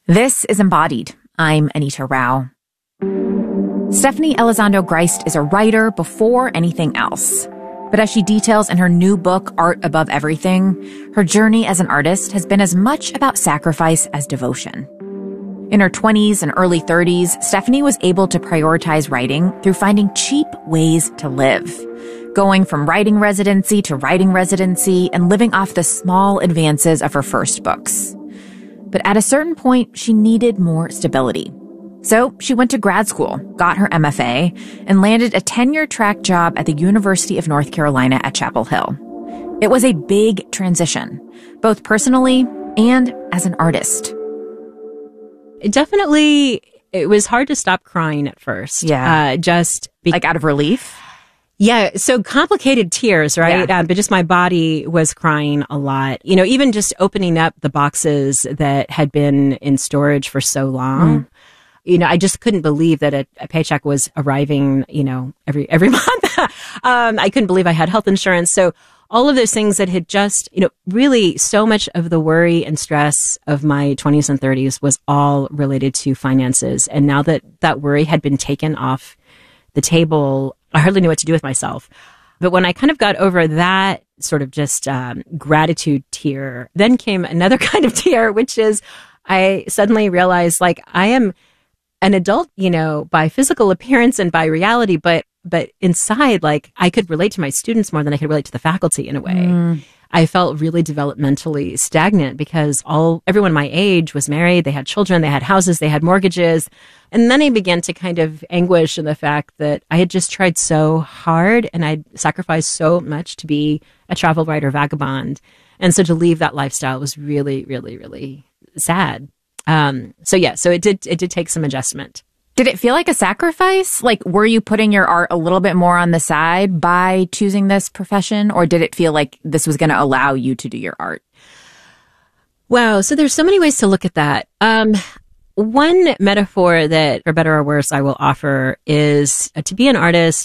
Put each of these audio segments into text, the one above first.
This is Embodied. I'm Anita Rao. Stephanie Elizondo Grist is a writer before anything else. But as she details in her new book, Art Above Everything, her journey as an artist has been as much about sacrifice as devotion. In her 20s and early 30s, Stephanie was able to prioritize writing through finding cheap ways to live, going from writing residency to writing residency and living off the small advances of her first books. But at a certain point, she needed more stability. So she went to grad school, got her MFA, and landed a tenure-track job at the University of North Carolina at Chapel Hill. It was a big transition, both personally and as an artist. It was hard to stop crying at first. Yeah. Like out of relief? Yeah, so complicated tears, right? Yeah. But just my body was crying a lot. You know, even just opening up the boxes that had been in storage for so long. You know, I just couldn't believe that a paycheck was arriving, you know, every month. I couldn't believe I had health insurance. So all of those things that had just, you know, really so much of the worry and stress of my 20s and 30s was all related to finances. And now that that worry had been taken off the table, I hardly knew what to do with myself. But when I kind of got over that sort of just gratitude tear, then came another kind of tear, which is I suddenly realized like I am an adult, you know, by physical appearance and by reality, but inside, like I could relate to my students more than I could relate to the faculty in a way. I felt really developmentally stagnant because everyone my age was married, they had children, they had houses, they had mortgages. And then I began to kind of anguish in the fact that I had just tried so hard and I'd sacrificed so much to be a travel writer vagabond. And so to leave that lifestyle was really, really, really sad. So it did take some adjustment. Did it feel like a sacrifice? Like, were you putting your art a little bit more on the side by choosing this profession? Or did it feel like this was going to allow you to do your art? Wow. So there's so many ways to look at that. One metaphor that, for better or worse, I will offer is to be an artist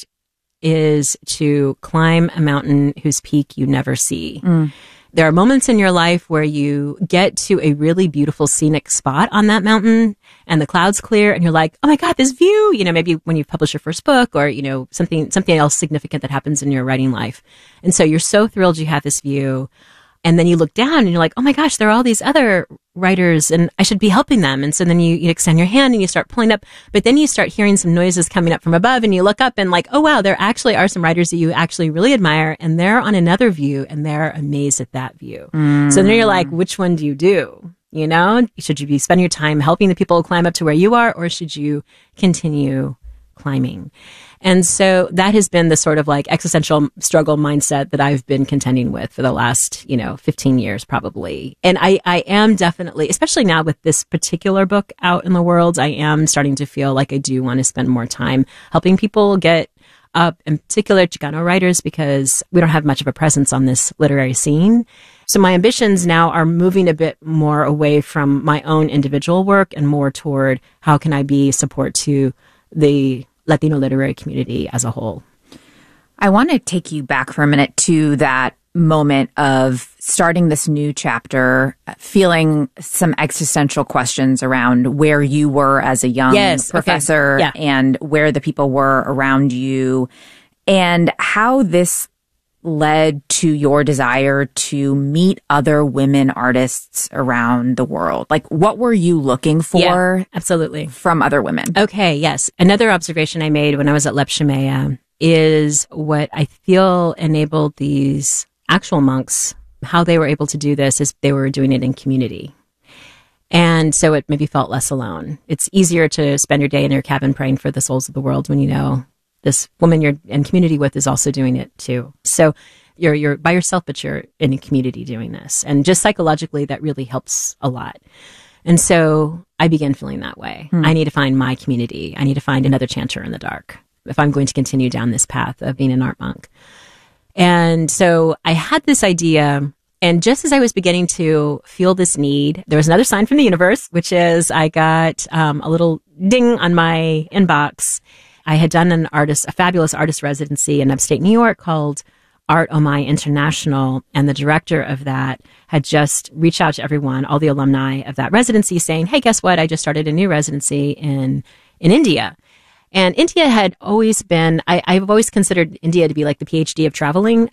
is to climb a mountain whose peak you never see. There are moments in your life where you get to a really beautiful scenic spot on that mountain and the clouds clear and you're like, oh my God, this view, you know, maybe when you publish your first book or, you know, something else significant that happens in your writing life. And so you're so thrilled you have this view. And then you look down and you're like, oh my gosh, there are all these other writers and I should be helping them. And so then you extend your hand and you start pulling up, but then you start hearing some noises coming up from above and you look up and like, oh wow, there actually are some writers that you actually really admire and they're on another view and they're amazed at that view. So then you're like, which one do you do? You know, should you be spending your time helping the people climb up to where you are or should you continue climbing? And so that has been the sort of like existential struggle mindset that I've been contending with for the last, 15 years probably. And I am definitely, especially now with this particular book out in the world, I am starting to feel like I do want to spend more time helping people get up, in particular Chicano writers, because we don't have much of a presence on this literary scene. So my ambitions now are moving a bit more away from my own individual work and more toward how can I be support to the Latino literary community as a whole. I want to take you back for a minute to that moment of starting this new chapter, feeling some existential questions around where you were as a young professor and where the people were around you, and how this led to your desire to meet other women artists around the world. Like, what were you looking for? Absolutely. From other women? Okay, yes. Another observation I made when I was at Lep Shemaya is what I feel enabled these actual monks, how they were able to do this is they were doing it in community. And so it maybe felt less alone. It's easier to spend your day in your cabin praying for the souls of the world when you know this woman you're in community with is also doing it too. So you're by yourself, but you're in a community doing this. And just psychologically, that really helps a lot. And so I began feeling that way. I need to find my community. I need to find another chanter in the dark if I'm going to continue down this path of being an art monk. And so I had this idea, and just as I was beginning to feel this need, there was another sign from the universe, which is I got a little ding on my inbox. I had done a fabulous artist residency in upstate New York called Art Omai International, and the director of that had just reached out to everyone, all the alumni of that residency, saying, hey, guess what? I just started a new residency in India. And India had always been, I've always considered India to be like the PhD of traveling.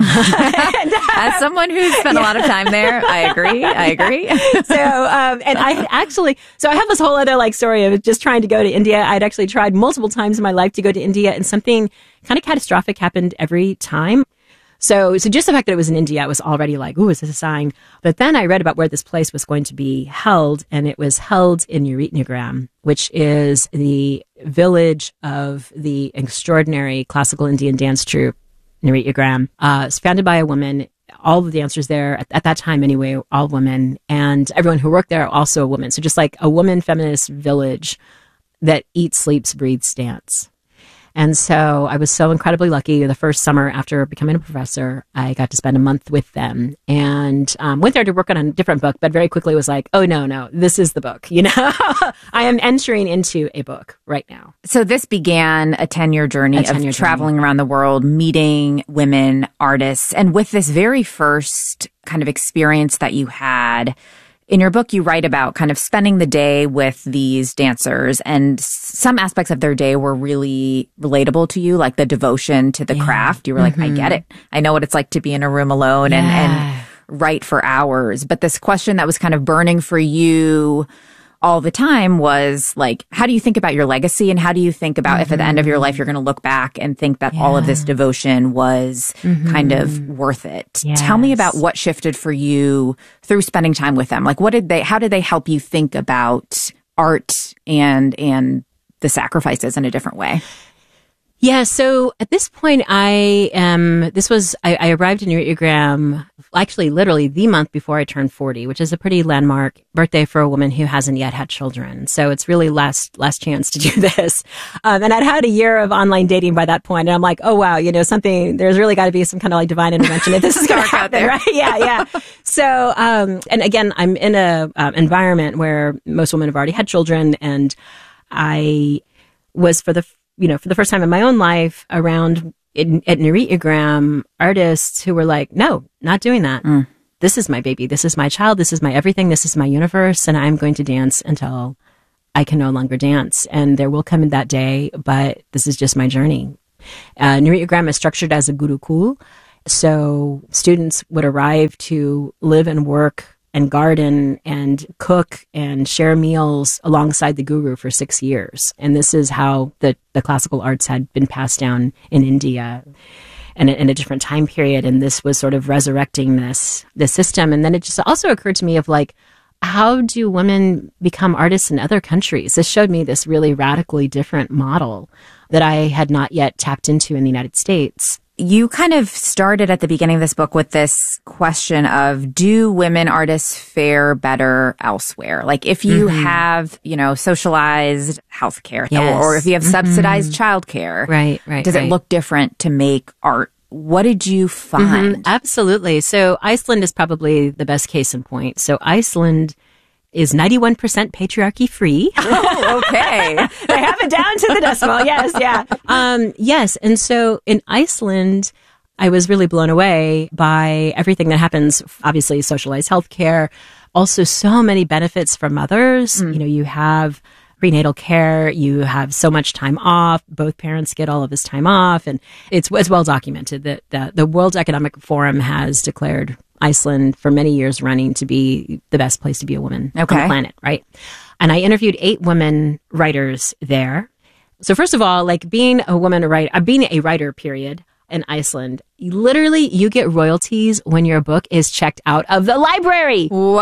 As someone who's spent a lot of time there, I agree. So, and I had actually, so I have this whole other like story of just trying to go to India. I'd actually tried multiple times in my life to go to India, and something kind of catastrophic happened every time. So just the fact that it was in India, I was already like, ooh, is this a sign? But then I read about where this place was going to be held, and it was held in Naritnagram, which is the village of the extraordinary classical Indian dance troupe, Naritnagram. It's founded by a woman. All the dancers there, at that time anyway, all women, and everyone who worked there also a woman. So just like a woman feminist village that eats, sleeps, breathes dance. And so I was so incredibly lucky. The first summer after becoming a professor, I got to spend a month with them, and went there to work on a different book, but very quickly was like, oh, no, this is the book. You know, I am entering into a book right now. So this began a 10-year journey of traveling around the world, meeting women artists. And with this very first kind of experience that you had, in your book, you write about kind of spending the day with these dancers, and some aspects of their day were really relatable to you, like the devotion to the craft. You were like, I get it. I know what it's like to be in a room alone and write for hours. But this question that was kind of burning for you all the time was like, how do you think about your legacy, and how do you think about if at the end of your life you're going to look back and think that all of this devotion was kind of worth it? Yes. Tell me about what shifted for you through spending time with them. Like, how did they help you think about art and the sacrifices in a different way? Yeah, so at this point, I arrived in Naritnagram actually literally the month before I turned 40, which is a pretty landmark birthday for a woman who hasn't yet had children. So it's really last chance to do this. And I'd had a year of online dating by that point, and I'm like, oh wow, there's really got to be some kind of like divine intervention if this is going to happen, right? Yeah. So, and again, I'm in a environment where most women have already had children, and I was for the first time in my own life around at Naritnagram artists who were like, no, not doing that. This is my baby. This is my child. This is my everything. This is my universe. And I'm going to dance until I can no longer dance. And there will come in that day, but this is just my journey. Naritnagram is structured as a gurukul. So students would arrive to live and work and garden and cook and share meals alongside the guru for 6 years. And this is how the classical arts had been passed down in India and in a different time period. And this was sort of resurrecting this system. And then it just also occurred to me of like, how do women become artists in other countries? This showed me this really radically different model that I had not yet tapped into in the United States. You kind of started at the beginning of this book with this question of, do women artists fare better elsewhere? Like if you have, socialized healthcare or if you have subsidized childcare, right, does it look different to make art? What did you find? Absolutely. So Iceland is probably the best case in point. So Iceland is 91% patriarchy free. Oh, okay. They have it down to the decimal. Yes, yeah. Yes. And so in Iceland, I was really blown away by everything that happens. Obviously, socialized healthcare, also so many benefits for mothers. You have prenatal care, you have so much time off. Both parents get all of this time off. And it's well documented that the World Economic Forum has declared Iceland for many years running to be the best place to be a woman on the planet, right? And I interviewed 8 women writers there. So first of all, like being a writer, period, in Iceland, you get royalties when your book is checked out of the library. What?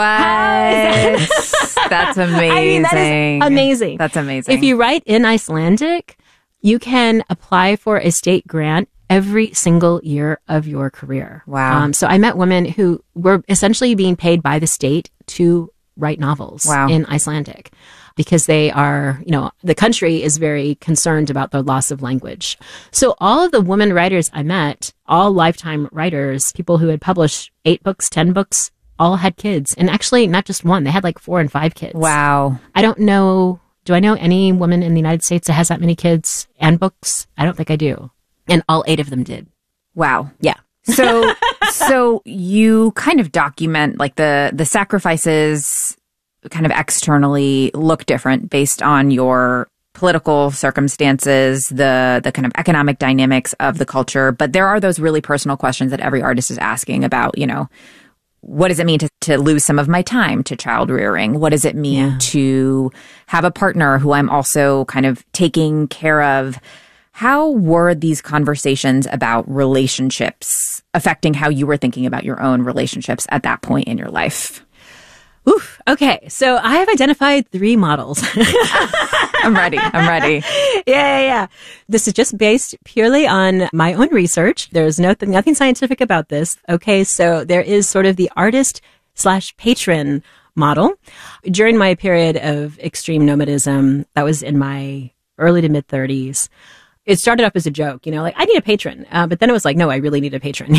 That's amazing. I mean, that is amazing. That's amazing. If you write in Icelandic, you can apply for a state grant every single year of your career. Wow. So I met women who were essentially being paid by the state to write novels in Icelandic because they are, the country is very concerned about the loss of language. So all of the women writers I met, all lifetime writers, people who had published 8 books, 10 books, all had kids. And actually not just one, they had like 4 and 5 kids. Wow. I don't know. Do I know any woman in the United States that has that many kids and books? I don't think I do. And all 8 of them did. Wow. Yeah. So you kind of document like the sacrifices kind of externally look different based on your political circumstances, the kind of economic dynamics of the culture. But there are those really personal questions that every artist is asking about, what does it mean to lose some of my time to child rearing? What does it mean to have a partner who I'm also kind of taking care of? How were these conversations about relationships affecting how you were thinking about your own relationships at that point in your life? Oof. Okay. So I have identified 3 models. I'm ready. Yeah. This is just based purely on my own research. There's nothing scientific about this. Okay. So there is sort of the artist/patron model. During my period of extreme nomadism, that was in my early to mid 30s. It started up as a joke, like I need a patron. But then it was like, no, I really need a patron.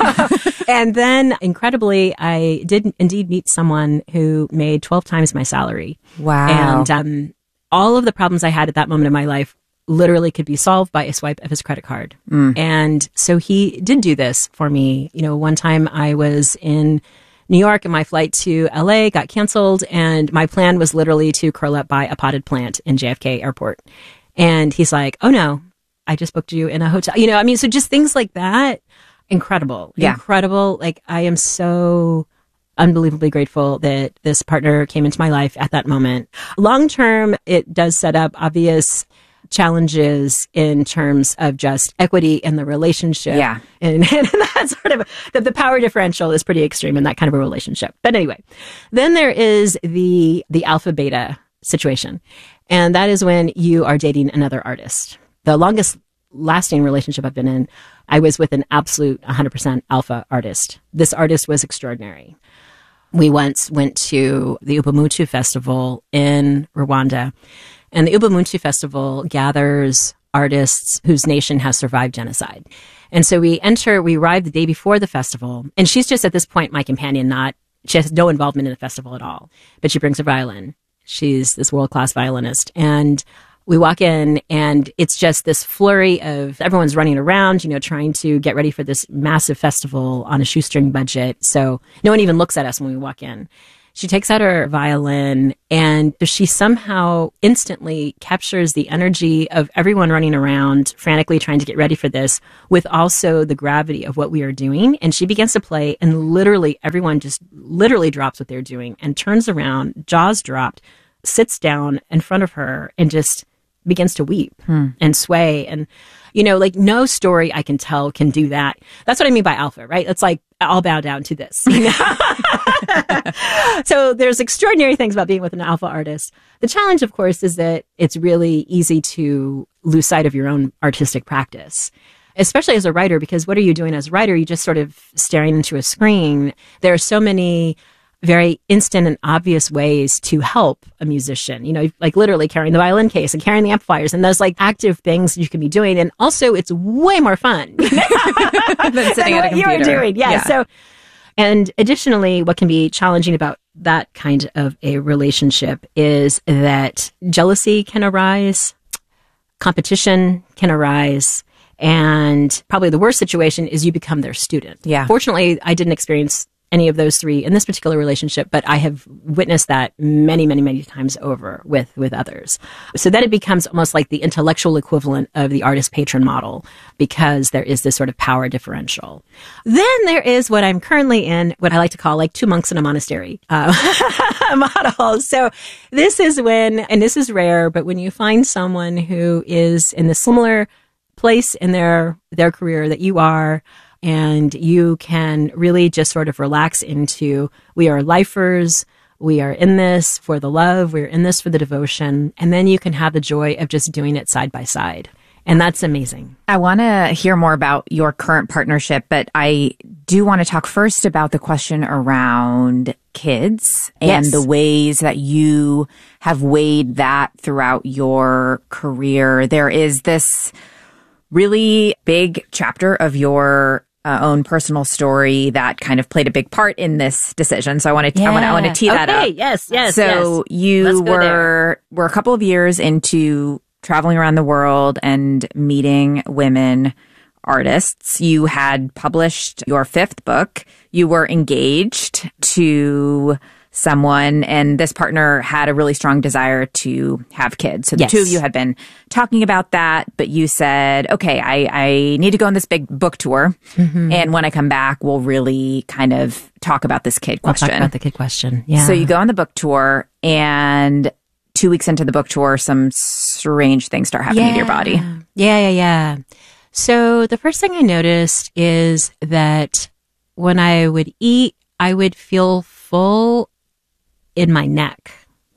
And then incredibly, I did indeed meet someone who made 12 times my salary. Wow. And all of the problems I had at that moment in my life literally could be solved by a swipe of his credit card. And so he did do this for me. One time I was in New York and my flight to LA got canceled. And my plan was literally to curl up by a potted plant in JFK airport. And he's like, oh no, I just booked you in a hotel. So just things like that. Incredible. Yeah. Incredible. Like I am so unbelievably grateful that this partner came into my life at that moment. Long term, it does set up obvious challenges in terms of just equity in the relationship. Yeah. And that's sort of the power differential is pretty extreme in that kind of a relationship. But anyway, then there is the alpha beta situation. And that is when you are dating another artist. The longest lasting relationship I've been in, I was with an absolute 100% alpha artist. This artist was extraordinary. We once went to the Ubuntu Festival in Rwanda, and the Ubuntu Festival gathers artists whose nation has survived genocide. And so we arrive the day before the festival, and she's just at this point my companion, she has no involvement in the festival at all, but she brings her violin. She's this world-class violinist. And we walk in and it's just this flurry of everyone's running around, trying to get ready for this massive festival on a shoestring budget. So no one even looks at us when we walk in. She takes out her violin and she somehow instantly captures the energy of everyone running around frantically trying to get ready for this with also the gravity of what we are doing. And she begins to play and literally everyone just literally drops what they're doing and turns around, jaws dropped, sits down in front of her and just begins to weep and sway. And, no story I can tell can do that. That's what I mean by alpha, right? It's like, I'll bow down to this. So there's extraordinary things about being with an alpha artist. The challenge, of course, is that it's really easy to lose sight of your own artistic practice, especially as a writer, because what are you doing as a writer? You're just sort of staring into a screen. There are so many very instant and obvious ways to help a musician, like literally carrying the violin case and carrying the amplifiers and those like active things you can be doing. And also it's way more fun than sitting at a computer. You were doing. Yeah. So, and additionally, what can be challenging about that kind of a relationship is that jealousy can arise, competition can arise, and probably the worst situation is you become their student. Yeah. Fortunately, I didn't experience any of those 3 in this particular relationship, but I have witnessed that many, many, many times over with others. So that it becomes almost like the intellectual equivalent of the artist-patron model because there is this sort of power differential. Then there is what I'm currently in, what I like to call like 2 monks in a monastery model. So this is when, and this is rare, but when you find someone who is in a similar place in their career that you are, and you can really just sort of relax into, we are lifers, we are in this for the love, we're in this for the devotion, and then you can have the joy of just doing it side by side. And that's amazing. I want to hear more about your current partnership, but I do want to talk first about the question around kids and the ways that you have weighed that throughout your career. There is this really big chapter of your own personal story that kind of played a big part in this decision. So I want to tee that up. Yes. So you were a couple of years into traveling around the world and meeting women artists. You had published your 5th book. You were engaged to someone, and this partner had a really strong desire to have kids. So the two of you had been talking about that, but you said, okay, I need to go on this big book tour. And when I come back, we'll really kind of talk about this kid question. We'll talk about the kid question. Yeah. So you go on the book tour, and 2 weeks into the book tour, some strange things start happening to your body. Yeah. So the first thing I noticed is that when I would eat, I would feel full in my neck.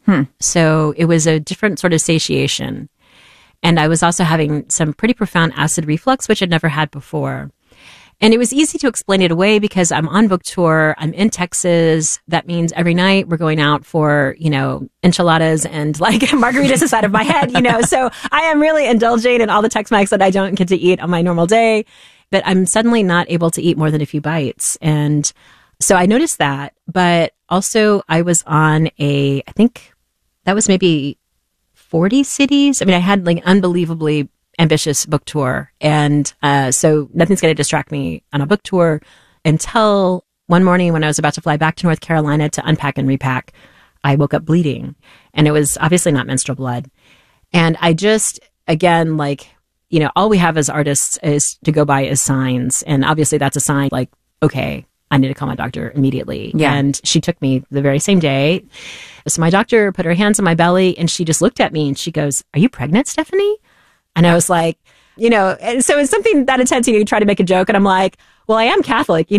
So it was a different sort of satiation. And I was also having some pretty profound acid reflux, which I'd never had before. And it was easy to explain it away because I'm on book tour. I'm in Texas. That means every night we're going out for, enchiladas and like margaritas inside of my head, So I am really indulging in all the Tex-Mex that I don't get to eat on my normal day. But I'm suddenly not able to eat more than a few bites. And so I noticed that, but also I was on I think that was maybe 40 cities. I mean, I had like an unbelievably ambitious book tour. And so nothing's going to distract me on a book tour until one morning when I was about to fly back to North Carolina to unpack and repack, I woke up bleeding. And it was obviously not menstrual blood. And I just, again, all we have as artists is to go by as signs. And obviously that's a sign like, okay, I need to call my doctor immediately. Yeah. And she took me the very same day. So my doctor put her hands on my belly and she just looked at me and she goes, "Are you pregnant, Stephanie?" And I was like, and so it's something that intense, you try to make a joke. And I'm like, well, I am Catholic,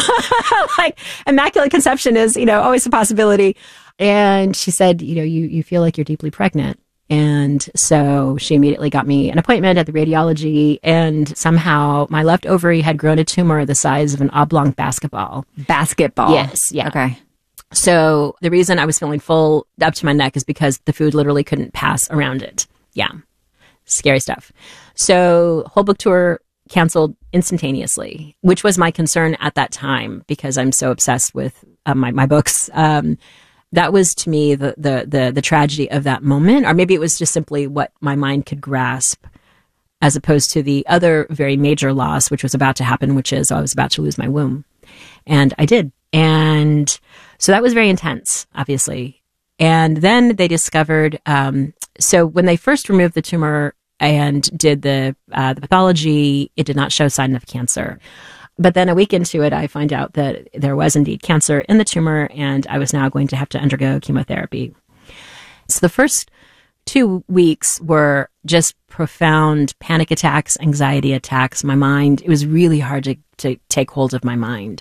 like immaculate conception is, always a possibility. And she said, you feel like you're deeply pregnant. And so she immediately got me an appointment at the radiology, and somehow my left ovary had grown a tumor the size of an oblong basketball. Basketball? Yes. Yeah. Okay. So the reason I was feeling full up to my neck is because the food literally couldn't pass around it. Yeah. Scary stuff. So whole book tour canceled instantaneously, which was my concern at that time because I'm so obsessed with my books. That was to me the tragedy of that moment, or maybe it was just simply what my mind could grasp, as opposed to the other very major loss, which was about to happen, which is I was about to lose my womb, and I did, and so that was very intense, obviously. And then they discovered, so when they first removed the tumor and did the pathology, it did not show sign of cancer. But then a week into it, I find out that there was indeed cancer in the tumor, and I was now going to have to undergo chemotherapy. So the first 2 weeks were just profound panic attacks, anxiety attacks. My mind, it was really hard to take hold of my mind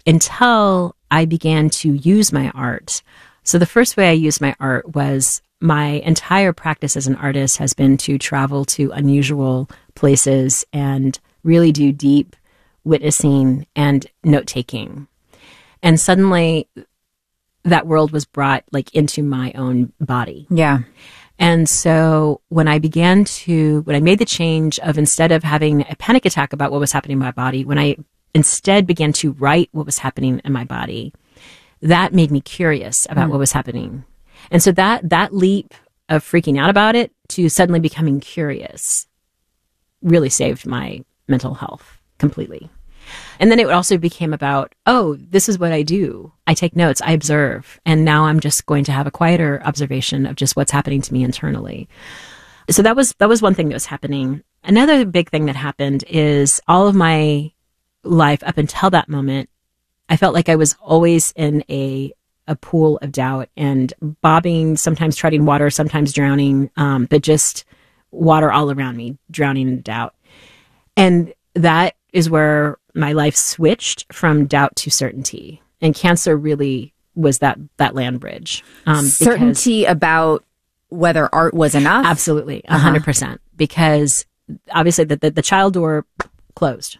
until I began to use my art. So the first way I used my art was my entire practice as an artist has been to travel to unusual places and really do deep witnessing and note-taking. And suddenly that world was brought into my own body. Yeah. And so when I made the change of, instead of having a panic attack about what was happening in my body, when I instead began to write what was happening in my body, that made me curious about what was happening. And so that leap of freaking out about it to suddenly becoming curious really saved my mental health completely. And then it also became about, this is what I do. I take notes, I observe, and now I'm just going to have a quieter observation of just what's happening to me internally. So that was one thing that was happening. Another big thing that happened is all of my life up until that moment, I felt like I was always in a pool of doubt and bobbing, sometimes treading water, sometimes drowning, but just water all around me, drowning in doubt. And that is where my life switched from doubt to certainty. And cancer really was that land bridge. Certainty about whether art was enough? Absolutely, 100%. Because obviously the child door closed.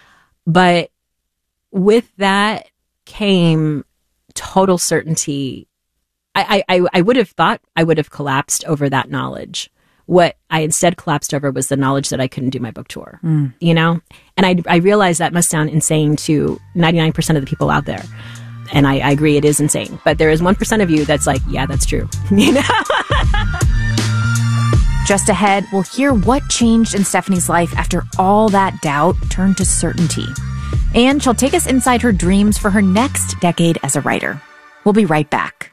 But with that came total certainty. I would have thought I would have collapsed over that knowledge. What I instead collapsed over was the knowledge that I couldn't do my book tour, And I realize that must sound insane to 99% of the people out there. And I agree, it is insane. But there is 1% of you that's like, yeah, that's true. Just ahead, we'll hear what changed in Stephanie's life after all that doubt turned to certainty. And she'll take us inside her dreams for her next decade as a writer. We'll be right back.